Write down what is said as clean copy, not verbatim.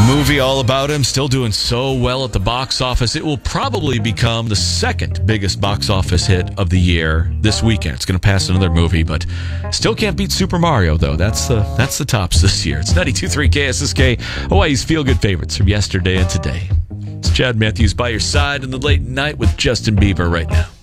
Movie all about him, still doing so well at the box office. It will probably become the second biggest box office hit of the year this weekend. It's going to pass another movie, but still can't beat Super Mario, though. That's the tops this year. It's 92.3 KSSK, Hawaii's feel-good favorites from yesterday and today. It's Chad Matthews by your side in the late night with Justin Bieber right now.